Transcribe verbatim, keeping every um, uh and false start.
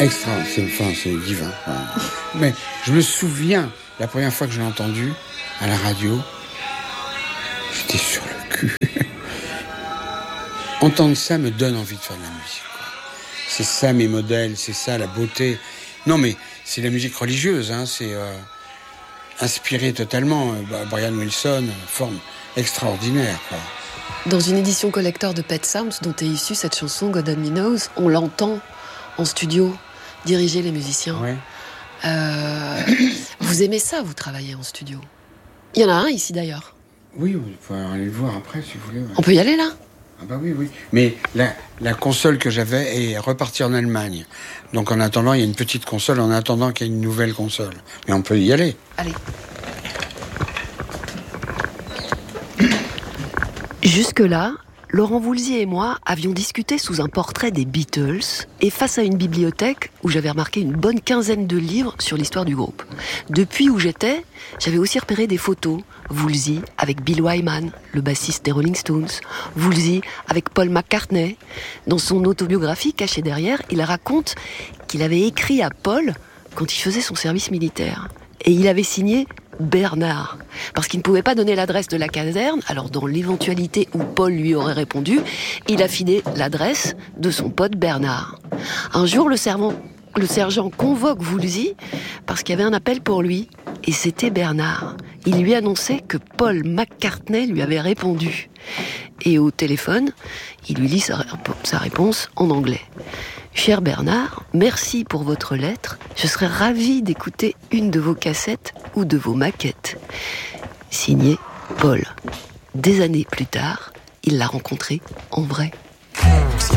Extra, c'est, enfin, c'est divin. Mais je me souviens, la première fois que je l'ai entendu à la radio, j'étais sur le cul. Entendre ça me donne envie de faire de la musique, quoi. C'est ça mes modèles, c'est ça la beauté. Non mais c'est la musique religieuse, hein, c'est euh, inspiré totalement. Euh, Brian Wilson, forme extraordinaire, quoi. Dans une édition collector de Pet Sounds dont est issue cette chanson God Only Knows, on l'entend en studio diriger les musiciens. Ouais. Euh, vous aimez ça, vous travaillez en studio? Il y en a un ici d'ailleurs. Oui, vous pouvez aller le voir après si vous voulez. Ouais. On peut y aller là? Ah bah oui, oui. Mais la, la console que j'avais est repartie en Allemagne. Donc en attendant, il y a une petite console, en attendant qu'il y ait une nouvelle console. Mais on peut y aller. Allez. Jusque-là, Laurent Voulzy et moi avions discuté sous un portrait des Beatles et face à une bibliothèque où j'avais remarqué une bonne quinzaine de livres sur l'histoire du groupe. Depuis où j'étais, j'avais aussi repéré des photos. Woolsey avec Bill Wyman, le bassiste des Rolling Stones. Woolsey avec Paul McCartney. Dans son autobiographie cachée derrière, il raconte qu'il avait écrit à Paul quand il faisait son service militaire. Et il avait signé Bernard, parce qu'il ne pouvait pas donner l'adresse de la caserne. Alors dans l'éventualité où Paul lui aurait répondu, il a filé l'adresse de son pote Bernard. Un jour, le servant Le sergent convoque Woolsey parce qu'il y avait un appel pour lui. Et c'était Bernard. Il lui annonçait que Paul McCartney lui avait répondu. Et au téléphone, il lui lit sa, sa réponse en anglais. « Cher Bernard, merci pour votre lettre. Je serais ravi d'écouter une de vos cassettes ou de vos maquettes. » Signé Paul. Des années plus tard, il l'a rencontré en vrai.